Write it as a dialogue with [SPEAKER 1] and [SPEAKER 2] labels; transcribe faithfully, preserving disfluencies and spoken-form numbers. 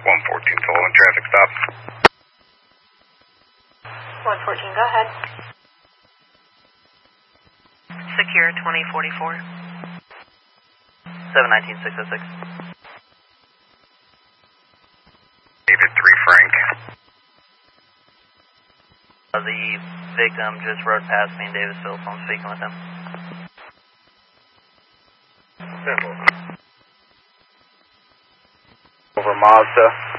[SPEAKER 1] one fourteen Sullivan, traffic stop.
[SPEAKER 2] one fourteen, go ahead.
[SPEAKER 3] Secure twenty forty-four.
[SPEAKER 4] seven nineteen six oh six.
[SPEAKER 1] David three Frank.
[SPEAKER 4] Uh, the victim just rode past me in Davisville, so I'm speaking with him.
[SPEAKER 1] Over Mazda.